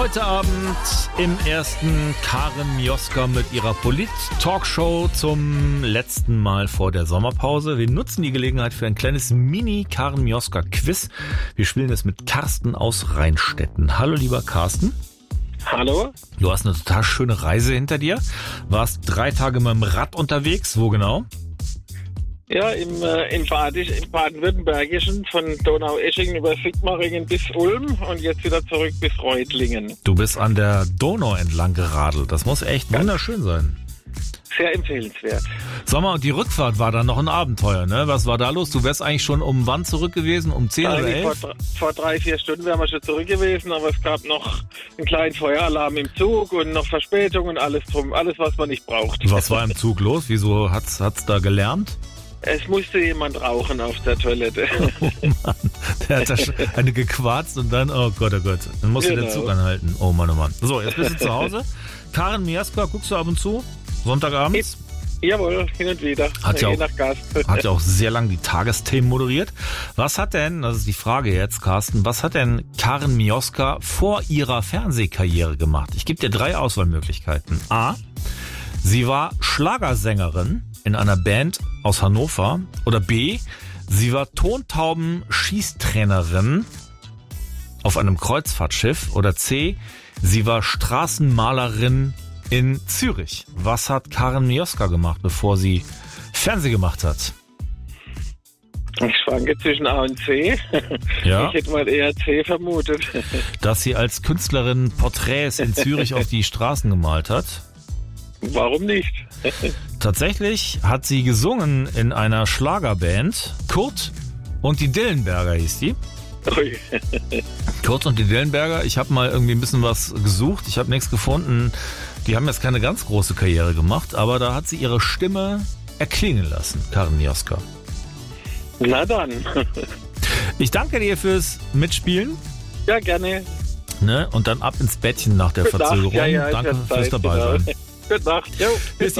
Heute Abend im ersten Karin Mioska mit ihrer Polit-Talkshow zum letzten Mal vor der Sommerpause. Wir nutzen die Gelegenheit für ein kleines Mini-Karin Mioska-Quiz. Wir spielen es mit Carsten aus Rheinstetten. Hallo, lieber Carsten. Hallo. Du hast eine total schöne Reise hinter dir. Warst 3 Tage mit dem Rad unterwegs. Wo genau? Ja, im Baden-Württembergischen, von Donaueschingen über Sigmaringen bis Ulm und jetzt wieder zurück bis Reutlingen. Du bist an der Donau entlang geradelt. Das muss echt wunderschön sein. Sehr empfehlenswert. Sag mal, und die Rückfahrt war dann noch ein Abenteuer, ne? Was war da los? Du wärst eigentlich schon um wann zurück gewesen? Um 10 oder 11? Vor 3-4 Stunden wären wir schon zurück gewesen, aber es gab noch einen kleinen Feueralarm im Zug und noch Verspätung und alles drum. Alles, was man nicht braucht. Was war im Zug los? Wieso hat's da gelärmt? Es musste jemand rauchen auf der Toilette. Oh Mann, der hat da eine gequarzt und dann, oh Gott, dann musste der Zug anhalten. Oh Mann, oh Mann. So, jetzt bist du zu Hause. Karin Mioska, guckst du ab und zu? Sonntagabends? Jawohl, hin und wieder. Je nach Gast. Hat ja auch sehr lange die Tagesthemen moderiert. Was hat denn, das ist die Frage jetzt, Carsten, was hat denn Karin Mioska vor ihrer Fernsehkarriere gemacht? Ich gebe dir 3 Auswahlmöglichkeiten. A, sie war Schlagersängerin in einer Band aus Hannover. Oder B, sie war Tontauben-Schießtrainerin auf einem Kreuzfahrtschiff. Oder C, sie war Straßenmalerin in Zürich. Was hat Karin Mioska gemacht, bevor sie Fernsehen gemacht hat? Ich schwanke zwischen A und C. Ja. Ich hätte mal eher C vermutet. Dass sie als Künstlerin Porträts in Zürich auf die Straßen gemalt hat? Warum nicht? Tatsächlich hat sie gesungen in einer Schlagerband. Kurt und die Dillenberger hieß die. Ui. Kurt und die Dillenberger. Ich habe mal irgendwie ein bisschen was gesucht. Ich habe nichts gefunden. Die haben jetzt keine ganz große Karriere gemacht, aber da hat sie ihre Stimme erklingen lassen, Karin Mioska. Na dann. Ich danke dir fürs Mitspielen. Ja, gerne. Ne? Und dann ab ins Bettchen nach der Verzögerung. Ja, danke fürs Dabeisein. Gute Nacht. Jo, bis